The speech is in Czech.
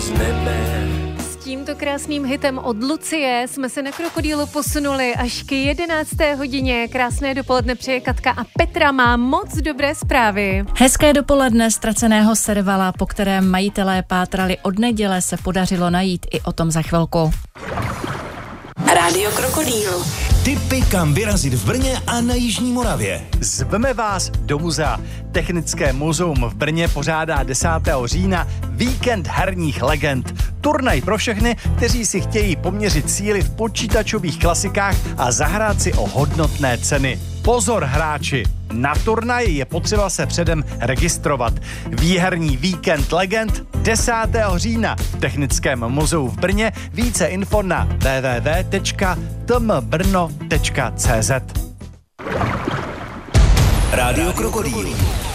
S tímto krásným hitem od Lucie jsme se na Krokodýlu posunuli až k 11. hodině. Krásné dopoledne přeje Katka a Petra má moc dobré zprávy. Hezké dopoledne. Ztraceného servala, po kterém majitelé pátrali od neděle, se podařilo najít, i o tom za chvilku. Rádio Krokodýl. Tipy, kam vyrazit v Brně a na Jižní Moravě. Zveme vás do muzea. Technické muzeum v Brně pořádá 10. října víkend herních legend. Turnaj pro všechny, kteří si chtějí poměřit síly v počítačových klasikách a zahrát si o hodnotné ceny. Pozor hráči, na turnaj je potřeba se předem registrovat. Výherní víkend legend 10. října v Technickém muzeu v Brně. Více info na www.tmbrno.cz. Rádio Krokodýl.